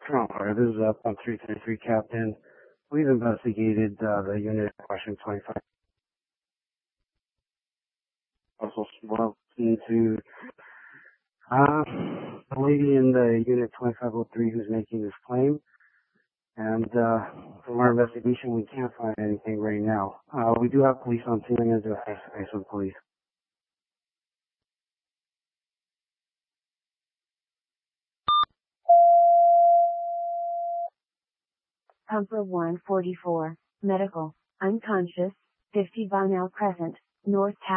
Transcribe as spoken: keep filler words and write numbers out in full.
Toronto Fire, this is uh, pump three thirty-three, Captain. We've investigated uh, the unit in question twenty-five. Also spoken to uh, the lady in the unit twenty-five oh three who's making this claim. And uh, from our investigation, we can't find anything right now. Uh, we do have police on scene and do face with police. Pumper one forty-four, medical, unconscious, fifty Vinyl Crescent, North